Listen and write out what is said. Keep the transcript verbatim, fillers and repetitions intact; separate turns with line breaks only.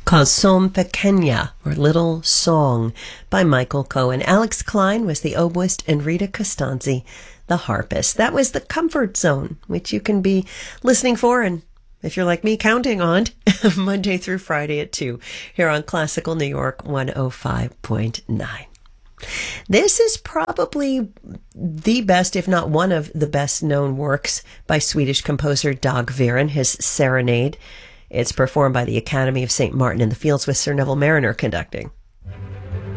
called Som Pequeña, or Little Song, by Michael Cohen. Alex Klein was the oboist, and Rita Costanzi the harpist. That was The Comfort Zone, which you can be listening for, and if you're like me, counting on Monday through Friday at two here on Classical New York one oh five point nine. This is probably the best, if not one of the best known works by Swedish composer Dag Viren, his Serenade. It's performed by the Academy of Saint Martin in the Fields with Sir Neville Marriner conducting.